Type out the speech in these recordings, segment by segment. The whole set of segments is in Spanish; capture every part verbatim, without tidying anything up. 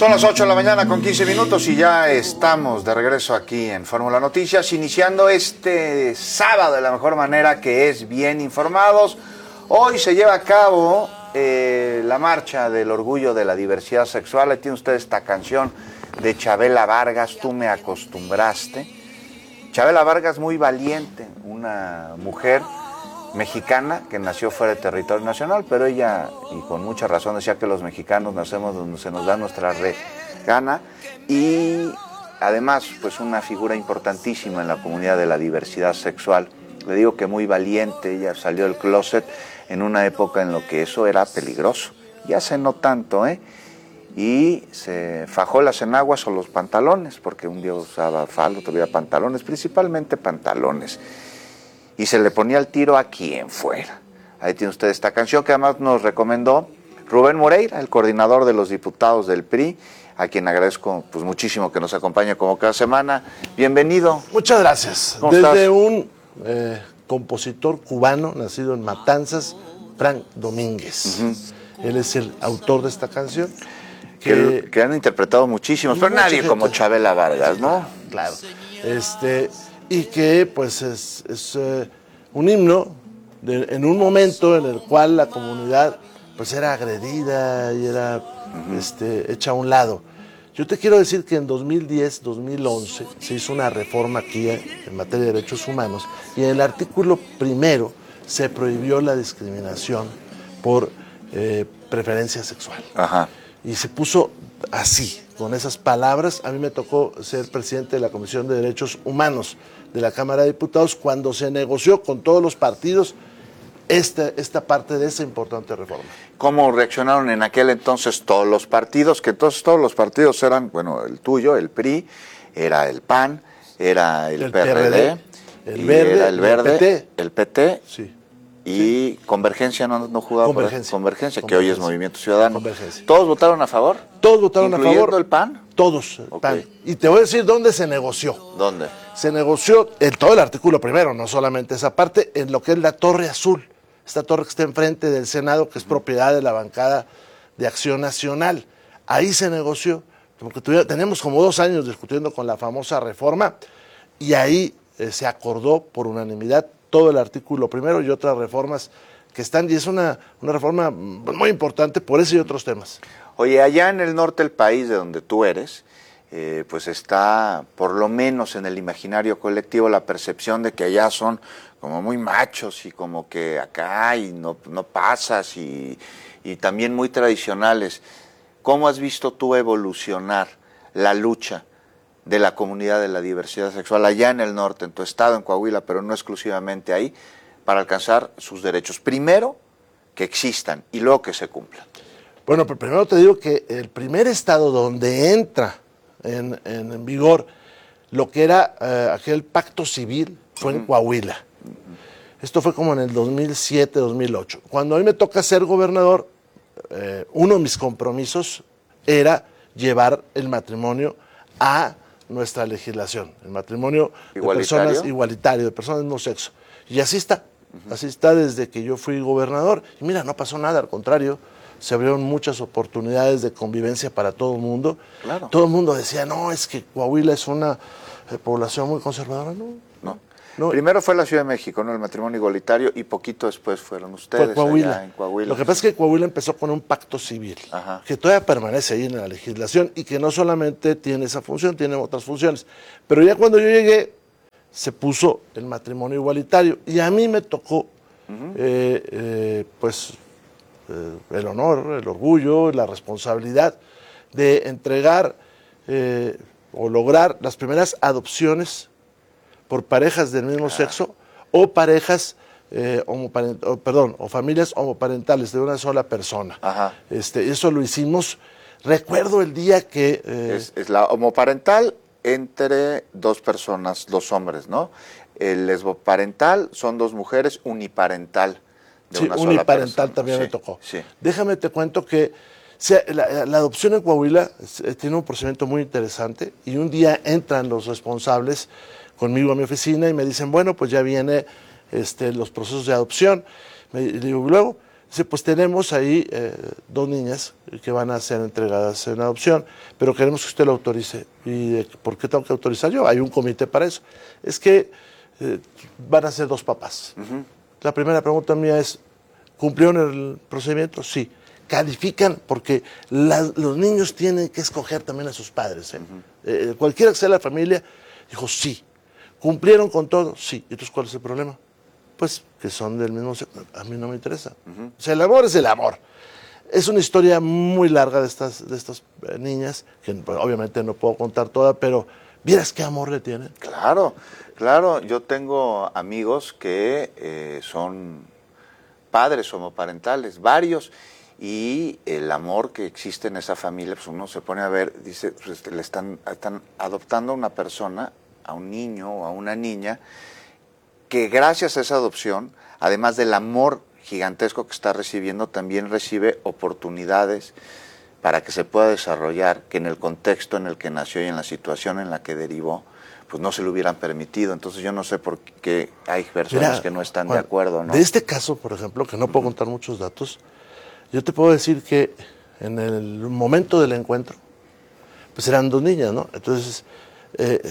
Son las ocho de la mañana con quince minutos y ya estamos de regreso aquí en Fórmula Noticias, iniciando este sábado de la mejor manera, que es bien informados. Hoy se lleva a cabo eh, la marcha del orgullo de la diversidad sexual. Ahí tiene usted esta canción de Chabela Vargas, Tú me acostumbraste. Chabela Vargas, muy valiente, una mujer mexicana que nació fuera de territorio nacional, pero ella, y con mucha razón, decía que los mexicanos nacemos donde se nos da nuestra re gana, y además pues una figura importantísima en la comunidad de la diversidad sexual. Le digo que muy valiente, ella salió del closet en una época en la que eso era peligroso, ya se no tanto, ¿eh? Y se fajó las enaguas o los pantalones, porque un día usaba falda, otro día pantalones, principalmente pantalones, y se le ponía el tiro a quien fuera. Ahí tiene usted esta canción que además nos recomendó Rubén Moreira, el coordinador de los diputados del P R I, a quien agradezco pues muchísimo que nos acompañe como cada semana. Bienvenido. Muchas gracias. ¿Cómo Desde estás? un eh, compositor cubano nacido en Matanzas, Frank Domínguez. Uh-huh. Él es el autor de esta canción. Que, que, que han interpretado muchísimos, pero nadie gente. como Chabela Vargas, ¿no? Claro. Este, y que pues es, es eh, un himno de, en un momento en el cual la comunidad pues era agredida y era uh-huh. este, hecha a un lado. Yo te quiero decir que en dos mil diez, dos mil once se hizo una reforma aquí en materia de derechos humanos y en el artículo primero se prohibió la discriminación por eh, preferencia sexual. Ajá. Y se puso así, con esas palabras. A mí me tocó ser presidente de la Comisión de Derechos Humanos de la Cámara de Diputados cuando se negoció con todos los partidos esta, esta parte de esa importante reforma. ¿Cómo reaccionaron en aquel entonces todos los partidos? Que entonces todos los partidos eran, bueno, el tuyo, el P R I, era el P A N, era el, el P R D, el Verde, era el Verde, el P T. El P T sí. Y sí. Convergencia no, no jugaba Convergencia. por Convergencia, Convergencia, que hoy es Movimiento Ciudadano. Convergencia. ¿Todos votaron a favor? Todos votaron a favor. ¿Incluyendo el P A N? Todos, el okay. P A N. Y te voy a decir dónde se negoció. ¿Dónde? Se negoció en todo el artículo primero, no solamente esa parte, en lo que es la Torre Azul. Esta torre que está enfrente del Senado, que es propiedad de la bancada de Acción Nacional. Ahí se negoció, porque tuvimos, tenemos como dos años discutiendo con la famosa reforma, y ahí eh, se acordó por unanimidad todo el artículo primero y otras reformas que están, y es una, una reforma muy importante por eso y otros temas. Oye, allá en el norte del país, de donde tú eres, eh, pues está, por lo menos en el imaginario colectivo, la percepción de que allá son como muy machos y como que acá y no, no pasas y, y también muy tradicionales. ¿Cómo has visto tú evolucionar la lucha de la comunidad de la diversidad sexual allá en el norte, en tu estado, en Coahuila, pero no exclusivamente ahí, para alcanzar sus derechos? Primero, que existan y luego que se cumplan. Bueno, pero primero te digo que el primer estado donde entra en, en, en vigor lo que era eh, aquel pacto civil fue uh-huh. en Coahuila. Esto fue como en el dos mil siete, dos mil ocho. Cuando a mí me toca ser gobernador, eh, uno de mis compromisos era llevar el matrimonio a nuestra legislación, el matrimonio de personas igualitario, de personas del mismo sexo. Y así está, uh-huh. así está desde que yo fui gobernador. Y mira, no pasó nada, al contrario, se abrieron muchas oportunidades de convivencia para todo el mundo. Claro. Todo el mundo decía, no, es que Coahuila es una eh, población muy conservadora. No, no. No, primero fue la Ciudad de México, ¿no? El matrimonio igualitario, y poquito después fueron ustedes fue Coahuila. allá en Coahuila. Lo que pasa es que Coahuila empezó con un pacto civil, Ajá. que todavía permanece ahí en la legislación y que no solamente tiene esa función, tiene otras funciones. Pero ya cuando yo llegué, se puso el matrimonio igualitario y a mí me tocó, uh-huh. eh, eh, pues, eh, el honor, el orgullo, la responsabilidad de entregar eh, o lograr las primeras adopciones por parejas del mismo ah. sexo o parejas, eh, homoparent o, perdón, o familias homoparentales de una sola persona. Ajá. Este, eso lo hicimos, recuerdo el día que... Eh, es, es la homoparental entre dos personas, dos hombres, ¿no? El lesboparental son dos mujeres, uniparental de sí, una sola uniparental persona. también sí, me tocó. Sí. Déjame te cuento que o sea, la, la adopción en Coahuila eh, tiene un procedimiento muy interesante y un día entran los responsables conmigo a mi oficina y me dicen, bueno, pues ya viene este, los procesos de adopción. Me digo, luego, Dice, pues tenemos ahí eh, dos niñas que van a ser entregadas en adopción, pero queremos que usted lo autorice. ¿Y por qué tengo que autorizar yo? Hay un comité para eso. Es que eh, van a ser dos papás. Uh-huh. La primera pregunta mía es, ¿cumplieron el procedimiento? Sí. Califican, porque la, los niños tienen que escoger también a sus padres. ¿eh? Uh-huh. eh, cualquiera que sea la familia, dijo sí. ¿Cumplieron con todo? Sí. ¿Y entonces cuál es el problema? Pues que son del mismo sexo. A mí no me interesa. Uh-huh. O sea, el amor es el amor. Es una historia muy larga de estas, de estas eh, niñas, que pues, obviamente no puedo contar toda, pero ¿vieras qué amor le tienen? Claro, claro. Yo tengo amigos que eh, son padres homoparentales, varios, y el amor que existe en esa familia, pues uno se pone a ver, dice, pues, le están, están adoptando a una persona, a un niño o a una niña, que gracias a esa adopción, además del amor gigantesco que está recibiendo, también recibe oportunidades para que se pueda desarrollar, que en el contexto en el que nació y en la situación en la que derivó, pues no se lo hubieran permitido. Entonces yo no sé por qué hay personas Mira, que no están Juan, de acuerdo, ¿no? De este caso, por ejemplo, que no puedo contar muchos datos, yo te puedo decir que en el momento del encuentro, pues eran dos niñas, ¿no? Entonces, eh,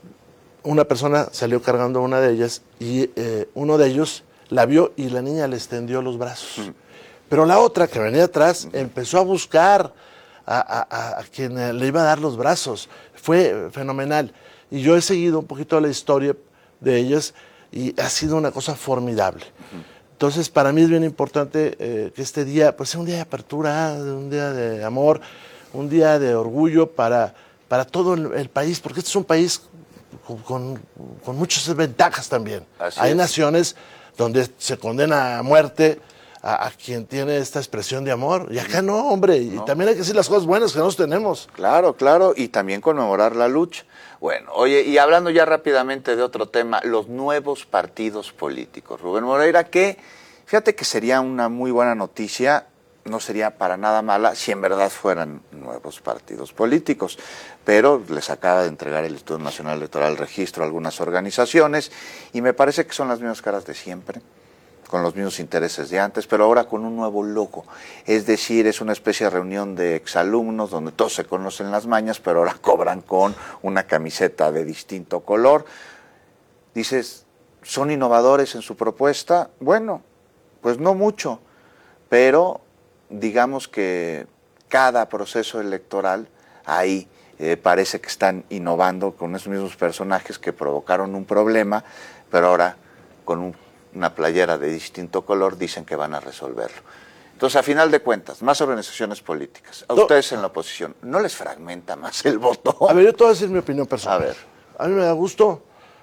una persona salió cargando a una de ellas y eh, uno de ellos la vio y la niña le extendió los brazos. Uh-huh. Pero la otra, que venía atrás, uh-huh. empezó a buscar a, a, a quien le iba a dar los brazos. Fue fenomenal. Y yo he seguido un poquito la historia de ellas y ha sido una cosa formidable. Uh-huh. Entonces, para mí es bien importante eh, que este día, pues sea un día de apertura, un día de amor, un día de orgullo para, para todo el, el país, porque este es un país con, con, con muchas ventajas también. Así Hay es. naciones donde se condena a muerte a, a quien tiene esta expresión de amor, y acá no, hombre, y no. también hay que decir las cosas buenas que nosotros tenemos. Claro, claro, y también conmemorar la lucha. Bueno, oye, y hablando ya rápidamente de otro tema, los nuevos partidos políticos. Rubén Moreira, que fíjate que sería una muy buena noticia, no sería para nada mala si en verdad fueran nuevos partidos políticos, pero les acaba de entregar el Instituto Nacional Electoral el registro a algunas organizaciones y me parece que son las mismas caras de siempre, con los mismos intereses de antes, pero ahora con un nuevo logo. Es decir, es una especie de reunión de exalumnos donde todos se conocen las mañas, pero ahora cobran con una camiseta de distinto color. Dices, ¿son innovadores en su propuesta? Bueno, pues no mucho, pero digamos que cada proceso electoral ahí eh, parece que están innovando con esos mismos personajes que provocaron un problema, pero ahora con un, una playera de distinto color dicen que van a resolverlo. Entonces, a final de cuentas, más organizaciones políticas, a no. ustedes en la oposición, ¿no les fragmenta más el voto? A ver, yo te voy a decir mi opinión personal. A ver. A mí me da gusto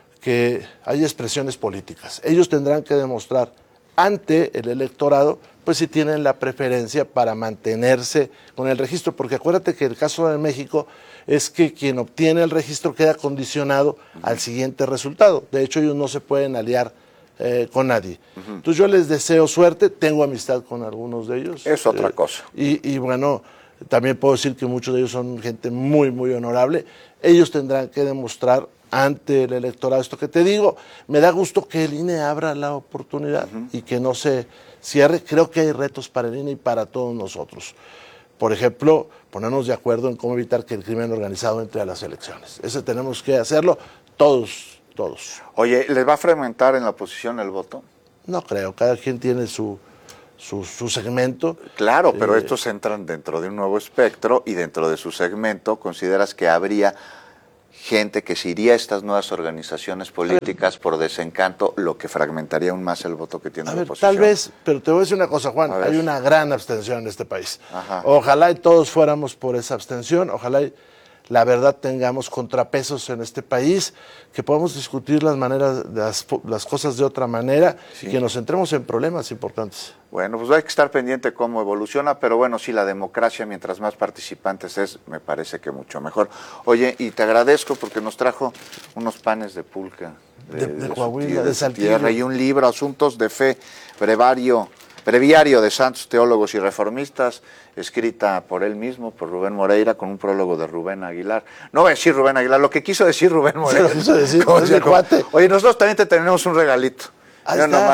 que haya expresiones políticas. Ellos tendrán que demostrar ante el electorado, pues si tienen la preferencia para mantenerse con el registro, porque acuérdate que el caso de México es que quien obtiene el registro queda condicionado uh-huh. al siguiente resultado. De hecho, ellos no se pueden aliar eh, con nadie. Uh-huh. Entonces yo les deseo suerte, tengo amistad con algunos de ellos. Es otra eh, cosa. Y, y bueno, también puedo decir que muchos de ellos son gente muy, muy honorable. Ellos tendrán que demostrar ante el electorado esto que te digo. Me da gusto que el I N E abra la oportunidad uh-huh. y que no se cierre. Creo que hay retos para el I N E y para todos nosotros. Por ejemplo, ponernos de acuerdo en cómo evitar que el crimen organizado entre a las elecciones. Ese tenemos que hacerlo todos, todos. Oye, ¿les va a fragmentar en la oposición el voto? No creo, cada quien tiene su, su, su segmento. Claro, pero eh, estos entran dentro de un nuevo espectro y dentro de su segmento consideras que habría gente que se iría a estas nuevas organizaciones políticas por desencanto, lo que fragmentaría aún más el voto que tiene a la ver, oposición. Tal vez, pero te voy a decir una cosa, Juan, hay una gran abstención en este país. Ajá. Ojalá y todos fuéramos por esa abstención, ojalá y la verdad tengamos contrapesos en este país, que podamos discutir las maneras, las, las cosas de otra manera, sí. y que nos centremos en problemas importantes. Bueno, pues hay que estar pendiente cómo evoluciona, pero bueno, sí, la democracia, mientras más participantes es, me parece que mucho mejor. Oye, y te agradezco porque nos trajo unos panes de pulca. De, de, de, de Coahuila, de, de Saltillo. Y un libro, Asuntos de Fe, brevario, breviario de santos teólogos y reformistas, escrita por él mismo, por Rubén Moreira, con un prólogo de Rubén Aguilar. No voy a decir Rubén Aguilar, lo que quiso decir Rubén Moreira. Se lo quiso decir, como, como, oye, nosotros también te tenemos un regalito. Ahí está. Nomás,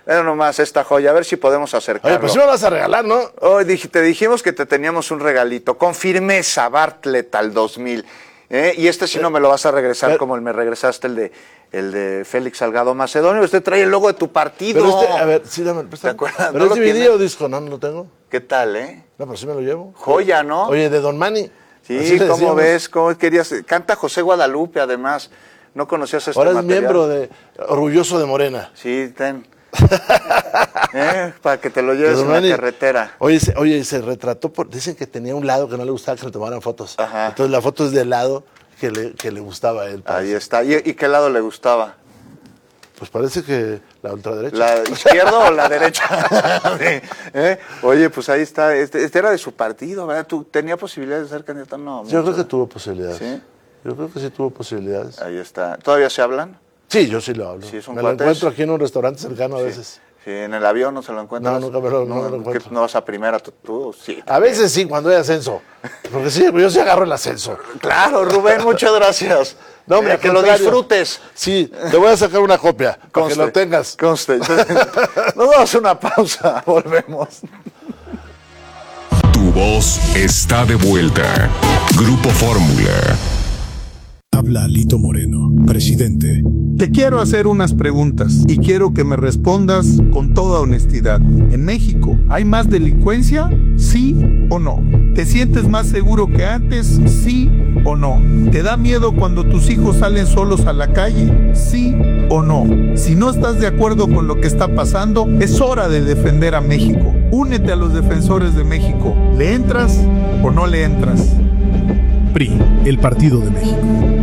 Pero nomás esta joya, a ver si podemos acercarlo. Oye, pues sí me lo vas a regalar, ¿no? Hoy dije, te dijimos que te teníamos un regalito, con firmeza, Bartlett al dos mil. ¿eh? Y este sí no me lo vas a regresar pero, como me regresaste el de el de Félix Salgado Macedonio. Usted trae el logo de tu partido. Pero este, a ver, sí, dame, ¿te acuerdas? ¿Pero ¿No es D V D o disco? No, no lo tengo. ¿Qué tal, eh? No, pero sí me lo llevo. Joya, ¿no? Oye, de Don Manny. Sí, ¿cómo ves? ¿Cómo querías? Canta José Guadalupe, además. ¿No conocías este Ahora es material? miembro de Orgulloso de Morena. Sí, ten. ¿Eh? Para que te lo lleves en la carretera. Oye, se, oye, se retrató, por, dicen que tenía un lado que no le gustaba que le tomaran fotos. Ajá. Entonces la foto es del lado que le, que le gustaba a él. Ahí está. ¿Y, ¿Y qué lado le gustaba? Pues parece que la ultraderecha. ¿La izquierda o la derecha? Sí. ¿Eh? Oye, pues ahí está. Este, este era de su partido, ¿verdad? ¿Tú tenía posibilidades de ser candidato? No. Yo mucho. creo que tuvo posibilidades. ¿Sí? Yo creo que sí tuvo posibilidades. Ahí está. ¿Todavía se hablan? Sí, yo sí lo hablo. Sí, es un me lo cuates. encuentro aquí en un restaurante cercano a Sí. veces. Sí, en el avión no se lo encuentras. No, nunca me lo, no, no, me lo encuentro. ¿No vas a primera tú? tú sí. A veces sí, cuando hay ascenso. Porque sí, yo sí agarro el ascenso. Claro, Rubén, muchas gracias. No, hombre, eh, que lo disfrutes. Sí, te voy a sacar una copia, para Conste, que lo tengas. Conste. Nos damos una pausa, volvemos. Tu voz está de vuelta. Grupo Fórmula. Habla Lito Moreno, presidente. Te quiero hacer unas preguntas y quiero que me respondas con toda honestidad. ¿En México hay más delincuencia? ¿Sí o no? ¿Te sientes más seguro que antes? ¿Sí o no? ¿Te da miedo cuando tus hijos salen solos a la calle? ¿Sí o no? Si no estás de acuerdo con lo que está pasando, es hora de defender a México. Únete a los defensores de México. ¿Le entras o no le entras? P R I, el Partido de México.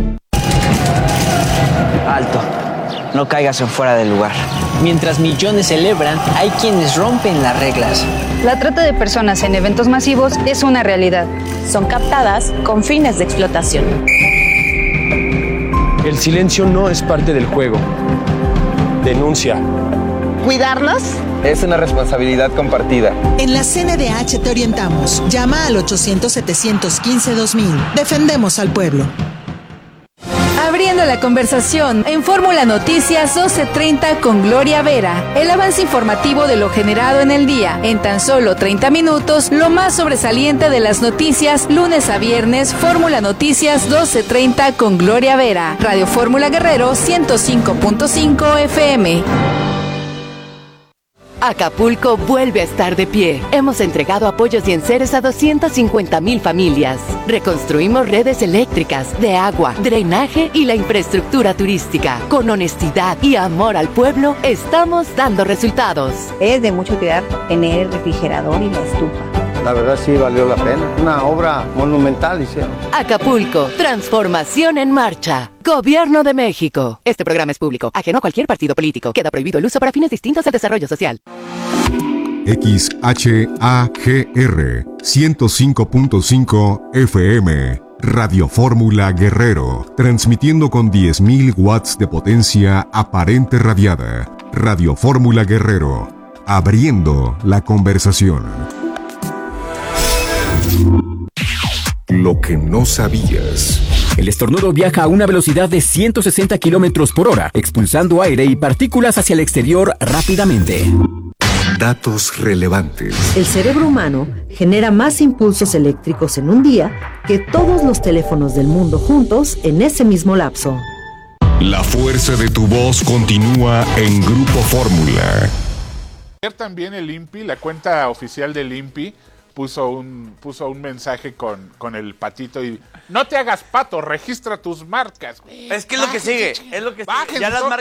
Alto, no caigas en fuera del lugar. Mientras millones celebran, hay quienes rompen las reglas. La trata de personas en eventos masivos es una realidad. Son captadas con fines de explotación. El silencio no es parte del juego. Denuncia. ¿Cuidarnos? Es una responsabilidad compartida. En la C N D H te orientamos. Llama al ochocientos, setecientos quince, dos mil. Defendemos al pueblo. Abriendo la conversación en Fórmula Noticias doce treinta con Gloria Vera. El avance informativo de lo generado en el día. En tan solo treinta minutos, lo más sobresaliente de las noticias, lunes a viernes, Fórmula Noticias doce treinta con Gloria Vera. Radio Fórmula Guerrero ciento cinco punto cinco F M. Acapulco vuelve a estar de pie. Hemos entregado apoyos y enseres a doscientas cincuenta mil familias. Reconstruimos redes eléctricas, de agua, drenaje y la infraestructura turística. Con honestidad y amor al pueblo, estamos dando resultados. Es de mucho cuidar tener el refrigerador y la estufa. La verdad sí valió la pena. Una obra monumental hicieron. Acapulco, transformación en marcha. Gobierno de México. Este programa es público, ajeno a cualquier partido político. Queda prohibido el uso para fines distintos del desarrollo social. X H A G R ciento cinco punto cinco F M. Radio Fórmula Guerrero. Transmitiendo con diez mil watts de potencia aparente radiada. Radio Fórmula Guerrero. Abriendo la conversación. Lo que no sabías. El estornudo viaja a una velocidad de ciento sesenta kilómetros por hora, expulsando aire y partículas hacia el exterior rápidamente. Datos relevantes. El cerebro humano genera más impulsos eléctricos en un día que todos los teléfonos del mundo juntos en ese mismo lapso. La fuerza de tu voz continúa en Grupo Fórmula. También el I N P I, la cuenta oficial del I N P I, puso un puso un mensaje con, con el patito y no te hagas pato, registra tus marcas. Es que es lo que sigue, es lo que sigue. Ya las marcas